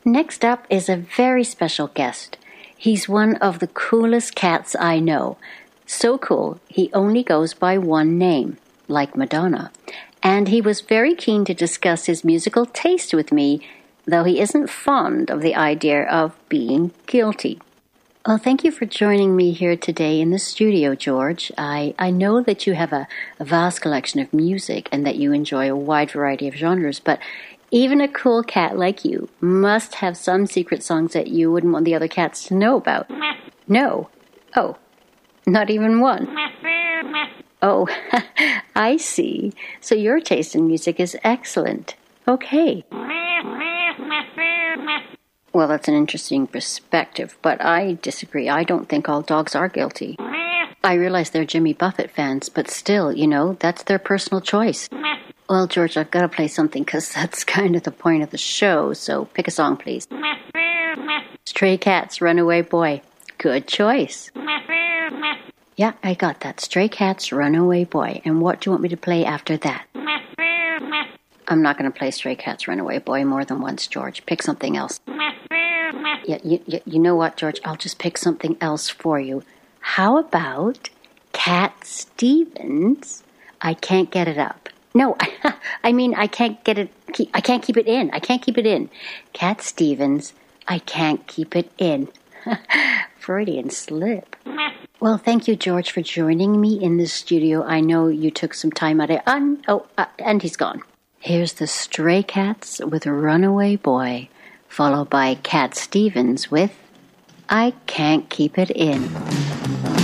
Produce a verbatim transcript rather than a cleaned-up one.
Next up is a very special guest. He's one of the coolest cats I know. So cool, he only goes by one name, like Madonna. And he was very keen to discuss his musical taste with me, though he isn't fond of the idea of being guilty. Well, thank you for joining me here today in the studio, George. I, I know that you have a, a vast collection of music and that you enjoy a wide variety of genres, but even a cool cat like you must have some secret songs that you wouldn't want the other cats to know about. No. Oh, not even one. Oh, I see. So your taste in music is excellent. Okay. Well, that's an interesting perspective, but I disagree. I don't think all dogs are guilty. I realize they're Jimmy Buffett fans, but still, you know, that's their personal choice. Well, George, I've got to play something because that's kind of the point of the show, so pick a song, please. Stray Cats, Runaway Boy. Good choice. Yeah, I got that. Stray Cats, Runaway Boy. And what do you want me to play after that? I'm not going to play Stray Cats, Runaway Boy more than once, George. Pick something else. Yeah, you, you, you know what, George? I'll just pick something else for you. How about Cat Stevens? I Can't Get It Up. No, I mean, I can't get it. Keep, I can't keep it in. I can't keep it in. Cat Stevens, I Can't Keep It In. Freudian slip. Well, thank you, George, for joining me in the studio. I know you took some time out of it. Um, oh, uh, and he's gone. Here's the Stray Cats with Runaway Boy, followed by Cat Stevens with I Can't Keep It In.